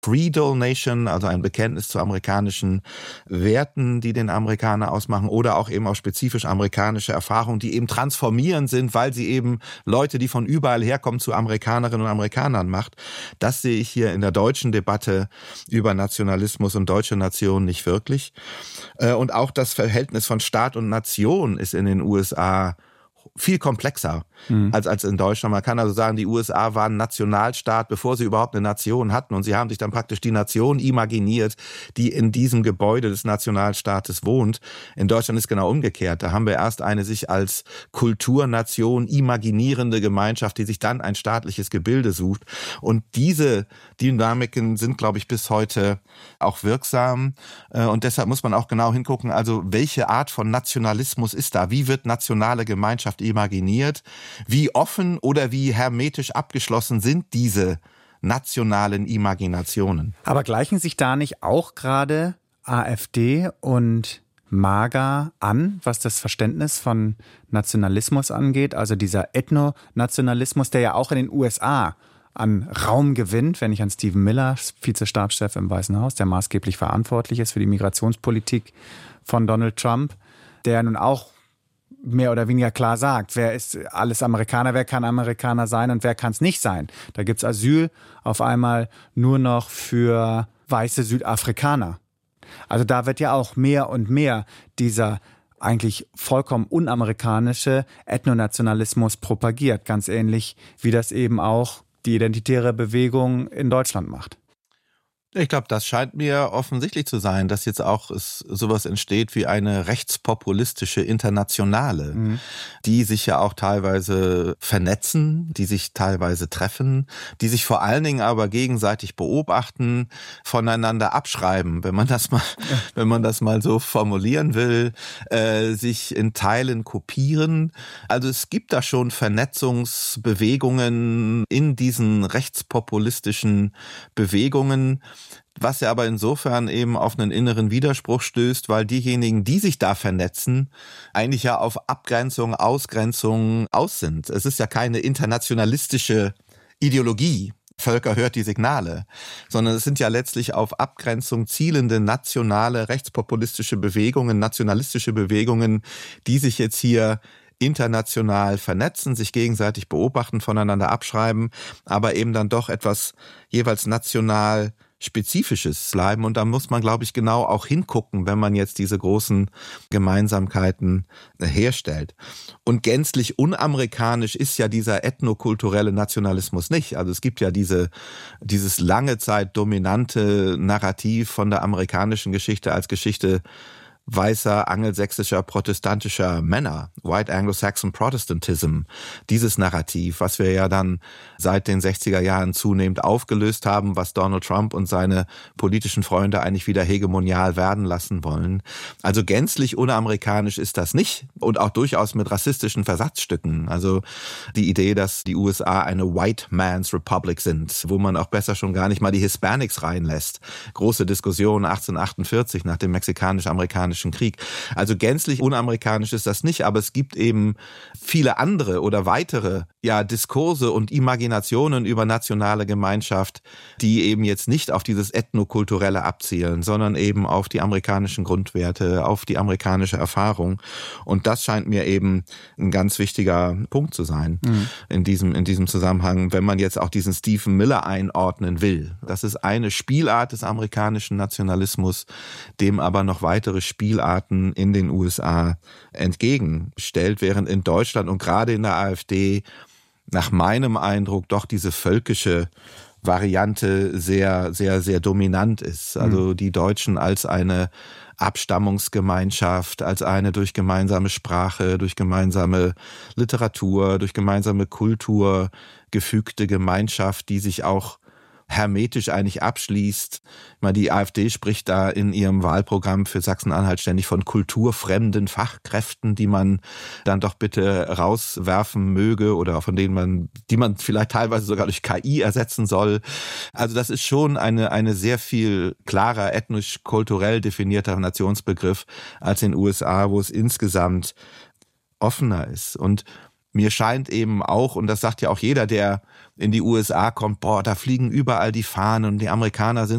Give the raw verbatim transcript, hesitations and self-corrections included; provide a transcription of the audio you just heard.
Creedal Nation, also ein Bekenntnis zu amerikanischen Werten, die den Amerikaner ausmachen, oder auch eben auch spezifisch amerikanische Erfahrungen, die eben transformierend sind, weil sie eben Leute, die von überall herkommen, zu Amerikanerinnen und Amerikanern macht. Das sehe ich hier in der deutschen Debatte über Nationalismus und deutsche Nation nicht wirklich. Und auch das Verhältnis von Staat und Nation ist in den U S A viel komplexer mhm. als, als in Deutschland. Man kann also sagen, die U S A waren Nationalstaat, bevor sie überhaupt eine Nation hatten. Und sie haben sich dann praktisch die Nation imaginiert, die in diesem Gebäude des Nationalstaates wohnt. In Deutschland ist genau umgekehrt. Da haben wir erst eine sich als Kulturnation imaginierende Gemeinschaft, die sich dann ein staatliches Gebilde sucht. Und diese Dynamiken sind, glaube ich, bis heute auch wirksam. Und deshalb muss man auch genau hingucken, also welche Art von Nationalismus ist da? Wie wird nationale Gemeinschaft imaginiert? Wie offen oder wie hermetisch abgeschlossen sind diese nationalen Imaginationen? Aber gleichen sich da nicht auch gerade AfD und MAGA an, was das Verständnis von Nationalismus angeht? Also dieser Ethnonationalismus, der ja auch in den U S A an Raum gewinnt, wenn ich an Stephen Miller, Vizestabschef im Weißen Haus, der maßgeblich verantwortlich ist für die Migrationspolitik von Donald Trump, der nun auch mehr oder weniger klar sagt, wer ist alles Amerikaner, wer kann Amerikaner sein und wer kann es nicht sein. Da gibt's Asyl auf einmal nur noch für weiße Südafrikaner. Also da wird ja auch mehr und mehr dieser eigentlich vollkommen unamerikanische Ethnonationalismus propagiert. Ganz ähnlich, wie das eben auch die identitäre Bewegung in Deutschland macht. Ich glaube, das scheint mir offensichtlich zu sein, dass jetzt auch es sowas entsteht wie eine rechtspopulistische Internationale, mhm. die sich ja auch teilweise vernetzen, die sich teilweise treffen, die sich vor allen Dingen aber gegenseitig beobachten, voneinander abschreiben, wenn man das mal, ja. wenn man das mal so formulieren will, äh, sich in Teilen kopieren. Also es gibt da schon Vernetzungsbewegungen in diesen rechtspopulistischen Bewegungen, was ja aber insofern eben auf einen inneren Widerspruch stößt, weil diejenigen, die sich da vernetzen, eigentlich ja auf Abgrenzung, Ausgrenzung aus sind. Es ist ja keine internationalistische Ideologie. Völker hört die Signale, sondern es sind ja letztlich auf Abgrenzung zielende nationale, rechtspopulistische Bewegungen, nationalistische Bewegungen, die sich jetzt hier international vernetzen, sich gegenseitig beobachten, voneinander abschreiben, aber eben dann doch etwas jeweils national Spezifisches bleiben. Und da muss man, glaube ich, genau auch hingucken, wenn man jetzt diese großen Gemeinsamkeiten herstellt. Und gänzlich unamerikanisch ist ja dieser ethnokulturelle Nationalismus nicht. Also es gibt ja diese, dieses lange Zeit dominante Narrativ von der amerikanischen Geschichte als Geschichte weißer, angelsächsischer, protestantischer Männer, White Anglo-Saxon Protestantism, dieses Narrativ, was wir ja dann seit den sechziger Jahren zunehmend aufgelöst haben, was Donald Trump und seine politischen Freunde eigentlich wieder hegemonial werden lassen wollen. Also gänzlich unamerikanisch ist das nicht und auch durchaus mit rassistischen Versatzstücken. Also die Idee, dass die U S A eine White Man's Republic sind, wo man auch besser schon gar nicht mal die Hispanics reinlässt. Große Diskussion achtzehnhundertachtundvierzig nach dem mexikanisch-amerikanischen Krieg. Also gänzlich unamerikanisch ist das nicht, aber es gibt eben viele andere oder weitere ja Diskurse und Imaginationen über nationale Gemeinschaft, die eben jetzt nicht auf dieses Ethnokulturelle abzielen, sondern eben auf die amerikanischen Grundwerte, auf die amerikanische Erfahrung. Und das scheint mir eben ein ganz wichtiger Punkt zu sein mhm. in diesem, in diesem Zusammenhang, wenn man jetzt auch diesen Stephen Miller einordnen will. Das ist eine Spielart des amerikanischen Nationalismus, dem aber noch weitere Spielarten in den U S A entgegenstellt, während in Deutschland und gerade in der AfD nach meinem Eindruck doch diese völkische Variante sehr, sehr, sehr dominant ist. Also die Deutschen als eine Abstammungsgemeinschaft, als eine durch gemeinsame Sprache, durch gemeinsame Literatur, durch gemeinsame Kultur gefügte Gemeinschaft, die sich auch hermetisch eigentlich abschließt. Ich meine, die AfD spricht da in ihrem Wahlprogramm für Sachsen-Anhalt ständig von kulturfremden Fachkräften, die man dann doch bitte rauswerfen möge oder von denen man, die man vielleicht teilweise sogar durch K I ersetzen soll. Also das ist schon eine, eine sehr viel klarer ethnisch-kulturell definierter Nationsbegriff als in den U S A, wo es insgesamt offener ist. Und mir scheint eben auch, und das sagt ja auch jeder, der in die U S A kommt, boah, da fliegen überall die Fahnen und die Amerikaner sind